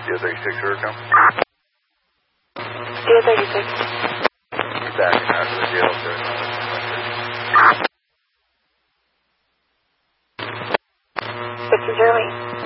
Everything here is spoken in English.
DO36, here it comes. DO36. You're back after the jail, sir. This is Early.